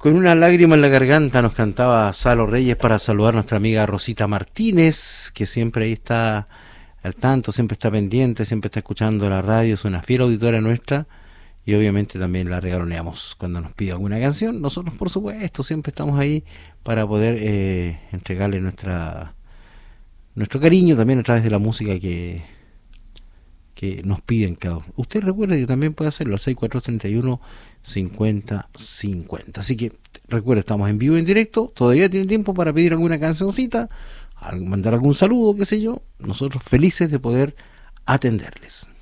Con una lágrima en la garganta nos cantaba Salo Reyes para saludar a nuestra amiga Rosita Martínez, que siempre ahí está al tanto, siempre está pendiente, siempre está escuchando la radio, es una fiel auditora nuestra y obviamente también la regaloneamos cuando nos pide alguna canción. Nosotros, por supuesto, siempre estamos ahí para poder entregarle nuestro cariño también a través de la música que nos piden cada uno. Usted recuerde que también puede hacerlo al 6431-5050. Así que recuerde, estamos en vivo, en directo, todavía tiene tiempo para pedir alguna cancioncita, mandar algún saludo, qué sé yo. Nosotros felices de poder atenderles.